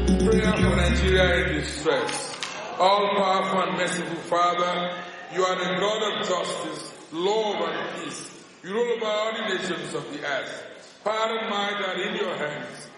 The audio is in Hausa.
Prayer for Nigeria in distress. All-powerful and merciful Father, you are the God of justice, love, and peace. You rule over all the nations of the earth. Power and might are in your hands.